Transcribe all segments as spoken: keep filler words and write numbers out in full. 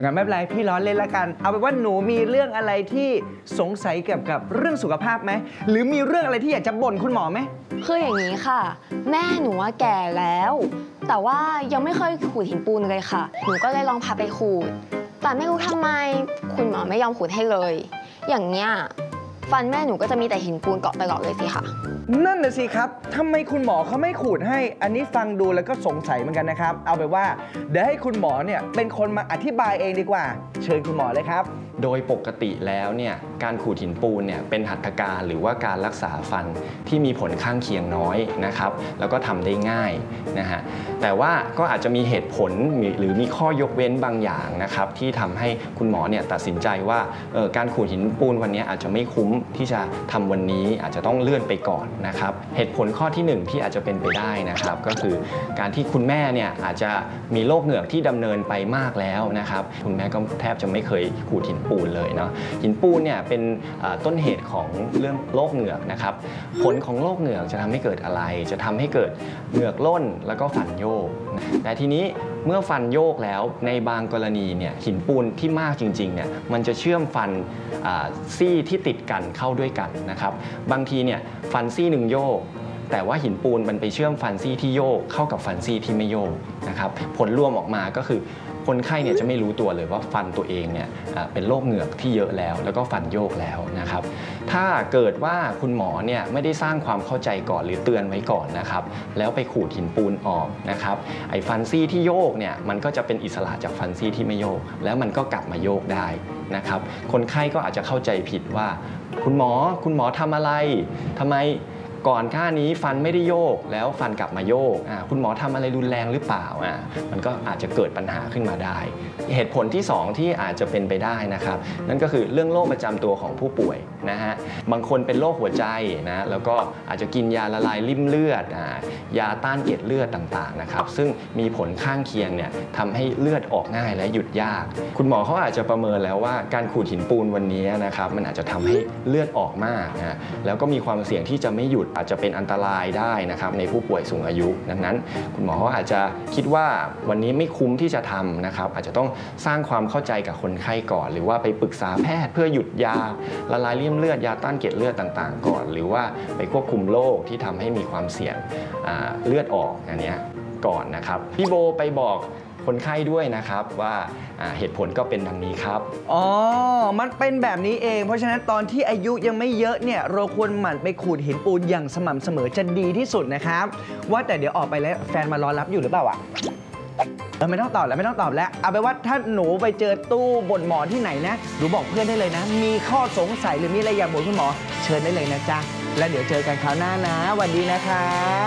งั้นไม่เป็นไรพี่ล้อเล่นละกันเอาเป็นว่าหนูมีเรื่องอะไรที่สงสัยเกี่ยวกับเรื่องสุขภาพไหมหรือมีเรื่องอะไรที่อยากจะบ่นคุณหมอไหมคืออย่างนี้ค่ะแม่หนูว่าแก่แล้วแต่ว่ายังไม่เคยขูดหินปูนเลยค่ะหนูก็เลยลองพาไปขูดแต่ไม่รู้ทำไมคุณหมอไม่ยอมขูดให้เลยอย่างเนี้ยฟันแม่หนูก็จะมีแต่หินปูนเกาะตลอดเลยสิค่ะนั่นน่ะสิครับทำไมคุณหมอเขาไม่ขูดให้อันนี้ฟังดูแล้วก็สงสัยเหมือนกันนะครับเอาไปว่าเดี๋ยวให้คุณหมอเนี่ยเป็นคนมาอธิบายเองดีกว่าเชิญคุณหมอเลยครับโดยปกติแล้วเนี่ยการขูดหินปูนเนี่ยเป็นหัตถการหรือว่าการรักษาฟันที่มีผลข้างเคียงน้อยนะครับแล้วก็ทำได้ง่ายนะฮะแต่ว่าก็อาจจะมีเหตุผลหรือมีข้อยกเว้นบางอย่างนะครับที่ทำให้คุณหมอเนี่ยตัดสินใจว่าการขูดหินปูนวันนี้อาจจะไม่คุ้มที่จะทำวันนี้อาจจะต้องเลื่อนไปก่อนนะครับเหตุผลข้อที่หนึ่งที่อาจจะเป็นไปได้นะครับก็คือการที่คุณแม่เนี่ยอาจจะมีโรคเหงือกที่ดำเนินไปมากแล้วนะครับคุณแม่ก็แทบจะไม่เคยขูดหินปูนเลยเนาะหินปูนเนี่ยเป็นต้นเหตุของเรื่องโรคเหงือกนะครับผลของโรคเหงือกจะทำให้เกิดอะไรจะทำให้เกิดเหงือกล่นแล้วก็ฟันโยกแต่ทีนี้เมื่อฟันโยกแล้วในบางกรณีเนี่ยหินปูนที่มากจริงๆเนี่ยมันจะเชื่อมฟันซี่ที่ติดกันเข้าด้วยกันนะครับบางทีเนี่ยฟันซี่หนึ่งโยกแต่ว่าหินปูนมันไปเชื่อมฟันซี่ที่โยกเข้ากับฟันซี่ที่ไม่โยกนะครับผลรวมออกมาก็คือคนไข้เนี่ยจะไม่รู้ตัวเลยว่าฟันตัวเองเนี่ยเป็นโรคเหงือกที่เยอะแล้วแล้วก็ฟันโยกแล้วนะครับถ้าเกิดว่าคุณหมอเนี่ยไม่ได้สร้างความเข้าใจก่อนหรือเตือนไว้ก่อนนะครับแล้วไปขูดหินปูนออกนะครับไอ้ฟันซี่ที่โยกเนี่ยมันก็จะเป็นอิสระจากฟันซี่ที่ไม่โยกแล้วมันก็กลับมาโยกได้นะครับคนไข้ก็อาจจะเข้าใจผิดว่าคุณหมอคุณหมอทำอะไรทำไมก่อนค่านี้ฟันไม่ได้โยกแล้วฟันกลับมาโยกคุณหมอทำอะไรรุนแรงหรือเปล่ามันก็อาจจะเกิดปัญหาขึ้นมาได้เหตุผลที่สองที่อาจจะเป็นไปได้นะครับนั่นก็คือเรื่องโรคประจำตัวของผู้ป่วยนะฮะบางคนเป็นโรคหัวใจนะแล้วก็อาจจะกินยาละลายริ่มเลือดยาต้านเกล็ดเลือดต่างๆนะครับซึ่งมีผลข้างเคียงเนี่ยทำให้เลือดออกง่ายและหยุดยากคุณหมอเขาอาจจะประเมินแล้วว่าการขูดหินปูนวันนี้นะครับมันอาจจะทำให้เลือดออกมากนะแล้วก็มีความเสี่ยงที่จะไม่หยุดอาจจะเป็นอันตรายได้นะครับในผู้ป่วยสูงอายุดังนั้นคุณหมออาจจะคิดว่าวันนี้ไม่คุ้มที่จะทำนะครับอาจจะต้องสร้างความเข้าใจกับคนไข้ก่อนหรือว่าไปปรึกษาแพทย์เพื่อหยุดยาละลายริ่มเลือดยาต้านเกล็ดเลือดต่างๆก่อนหรือว่าไปควบคุมโรคที่ทำให้มีความเสี่ยงเลือดออกอันนี้ก่อนนะครับพี่โบไปบอกคนไข้ด้วยนะครับว่าเหตุผลก็เป็นดังนี้ครับอ๋อมันเป็นแบบนี้เองเพราะฉะนั้นตอนที่อายุยังไม่เยอะเนี่ยเราควรหมั่นไปขูดหินปูนอย่างสม่ำเสมอจะดีที่สุดนะครับว่าแต่เดี๋ยวออกไปแล้วแฟนมารอรับอยู่หรือเปล่าอะเออไม่ต้องตอบแล้วไม่ต้องตอบแล้วเอาไปว่าถ้าหนูไปเจอตู้บ่นหมอที่ไหนนะหนูบอกเพื่อนได้เลยนะมีข้อสงสัยหรือมีอะไรอยากบอกคุณหมอเชิญได้เลยนะจ๊ะแล้วเดี๋ยวเจอกันคราวหน้านะสวัสดีนะคะ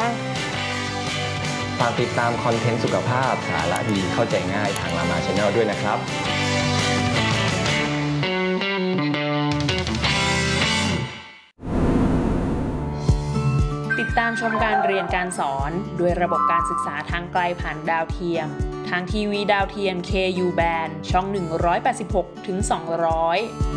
ฝากติดตามคอนเทนต์สุขภาพสาระดีเข้าใจง่ายทางรามา Channel ด้วยนะครับติดตามชมการเรียนการสอนด้วยระบบการศึกษาทางไกลผ่านดาวเทียมทางทีวีดาวเทียม เค ยู Band ช่อง หนึ่งร้อยแปดสิบหกถึงสองร้อย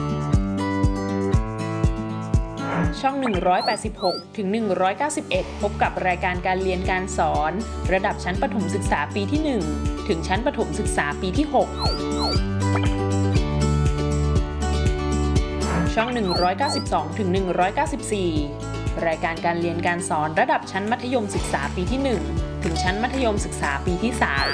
ช่อง หนึ่งร้อยแปดสิบหกถึงหนึ่งร้อยเก้าสิบเอ็ด พบกับรายการการเรียนการสอนระดับชั้นประถมศึกษาปีที่ หนึ่ง ถึงชั้นประถมศึกษาปีที่ หก ช่อง หนึ่งร้อยเก้าสิบสองถึงหนึ่งร้อยเก้าสิบสี่ รายการการเรียนการสอนระดับชั้นมัธยมศึกษาปีที่ หนึ่ง ถึงชั้นมัธยมศึกษาปีที่ สาม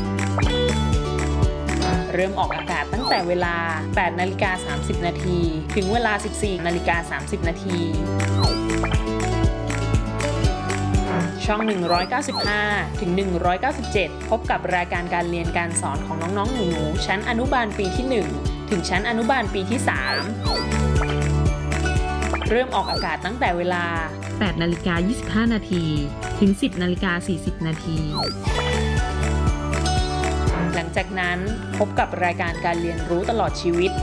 เริ่มออกอากาศตั้งแต่เวลา แปดนาฬิกาสามสิบนาที ถึงเวลา สิบสี่นาฬิกาสามสิบนาที ช่อง หนึ่งร้อยเก้าสิบห้าถึงหนึ่งร้อยเก้าสิบเจ็ด พบกับรายการการเรียนการสอนของน้องๆหนูๆชั้นอนุบาลปีที่ หนึ่ง ถึงชั้นอนุบาลปีที่ สาม เริ่มออกอากาศตั้งแต่เวลา แปดนาฬิกายี่สิบห้านาที ถึง สิบนาฬิกาสี่สิบนาที หลังจากนั้นพบกับรายการการเรียนรู้ตลอดชีวิต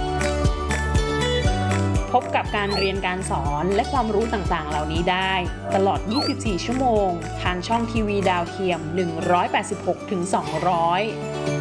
พบกับการเรียนการสอนและความรู้ต่างๆเหล่านี้ได้ตลอดยี่สิบสี่ชั่วโมงทางช่องทีวีดาวเทียมหนึ่งร้อยแปดสิบหกถึงสองร้อย